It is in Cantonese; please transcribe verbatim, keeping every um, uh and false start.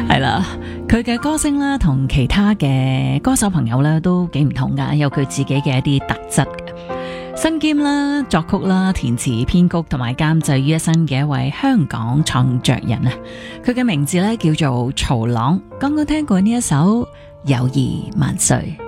係啦，佢嘅歌聲啦，同其他嘅歌手朋友咧都幾唔同噶，有佢自己嘅一啲特質嘅。身兼啦作曲啦、填詞編曲同埋監製於一身嘅一位香港創作人啊，佢嘅名字咧叫做曹朗。剛剛聽過呢一首《友誼萬歲》。